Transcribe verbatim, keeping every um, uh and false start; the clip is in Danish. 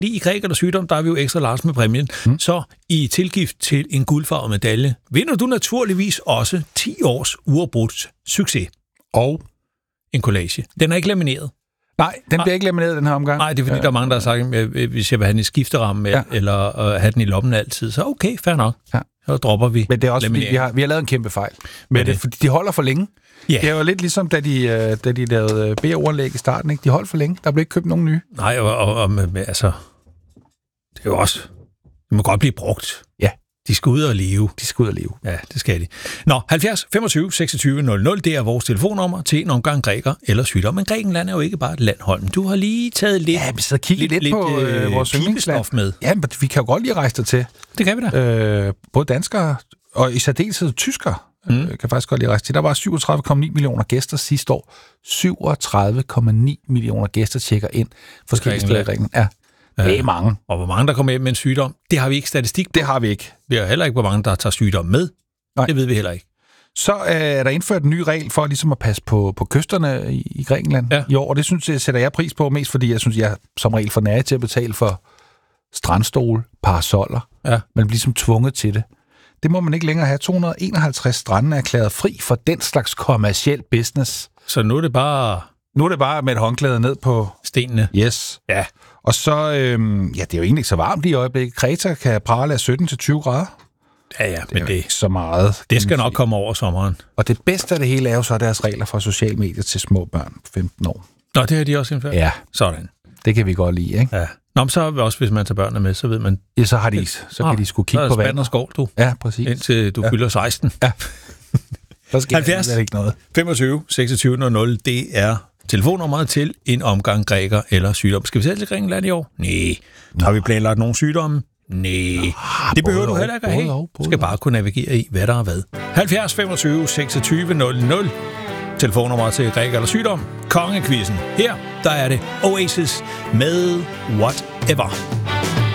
lige i Græk eller sygdom, der er vi jo ekstra large med præmien. Mm. Så i tilgift til en guldfarvet medalje, vinder du naturligvis også ti års uafbrudt succes. Og en collage. Den er ikke lamineret. Nej, den bliver ikke lamineret den her omgang. Nej, det er fordi, ja. Der er mange, der har sagt, at hvis jeg vil have den i skifteramme ja. eller uh, have den i lommen altid, så okay, fair nok. Ja. Så dropper vi. Men det er også fordi, vi har, vi har lavet en kæmpe fejl. Men det, fordi de holder for længe. Yeah. Det er jo lidt ligesom, da de, da de lavede B O-anlæg i starten. Ikke? De holdt for længe. Der blev ikke købt nogen nye. Nej, og, og, og med, altså, det er jo også, det må godt blive brugt. Ja. De skal ud og leve. De skal ud og leve. Ja, det skal de. Nå, halvfjerds femogtyve seksogtyve nul nul, det er vores telefonnummer til en omgang græker eller sygdom. Men Grækenland er jo ikke bare et land, Holm. Du har lige taget lidt... Ja, vi sidder og kigger lidt, lidt på øh, vores yndlingsland med. Ja, men vi kan jo godt lige rejse der til. Det kan vi da. Øh, både danskere og i særdeleshed tyskere mm. øh, kan faktisk godt lige rejse til. Der var syvogtredive komma ni millioner gæster sidste år. syvogtredive komma ni millioner gæster tjekker ind forskellige steder i Grækenland. Ja. Det er mange. Og hvor mange, der kommer hjem med en sygdom, det har vi ikke statistik på. Det har vi ikke. Vi har heller ikke, hvor mange, der tager sygdom med. Nej. Det ved vi heller ikke. Så er der indført en ny regel for ligesom at passe på, på kysterne i, i Grækenland ja. i år, og det synes jeg, sætter jeg pris på mest, fordi jeg synes, jeg som regel for nær til at betale for strandstole, parasoller. Ja. Man bliver ligesom tvunget til det. Det må man ikke længere have. to hundrede og enoghalvtreds strande er erklæret fri for den slags kommerciel business. Så nu er det bare... Nu er det bare med et håndklæde ned på... stenene. Yes. Ja. Og så, øhm, ja, det er jo egentlig ikke så varmt i øjeblikket. Kreta kan prale af sytten til tyve grader. Ja, ja, det men er det... ikke så meget. Det skal nok komme over sommeren. Og det bedste af det hele er jo så deres regler for sociale medier til små børn på femten år. Nå, det har de også indført? Ja. Sådan. Det kan vi godt lide, ikke? Ja. Nå, men så også, hvis man tager børnene med, så ved man... Ja, så har de, så kan de sgu kigge på vandet. Så er det spand og skål, du. Ja, præcis. Indtil du ja. fylder seksten. Ja. Så skal halvfjerds ikke noget. femogtyve seksogtyve nul nul, det er telefonnummeret til en omgang græker eller sygdom. Skal vi selv til Grækenland i år? Nej. Har vi planlagt nogle sygdomme? Nej. Det behøver du heller ikke at have. Du skal bare kunne navigere i, hvad der er hvad. halvfjerds femogtyve seksogtyve nul nul. Telefonnummeret til græker eller sygdom. Kongekvisten. Her, der er det Oasis med Whatever.